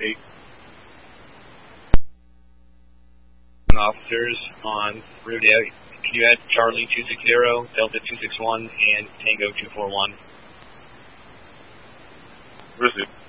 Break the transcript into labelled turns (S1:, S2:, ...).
S1: 8. Officers on route A. Can you add Charlie 260, Delta 261, and Tango 241?
S2: Received.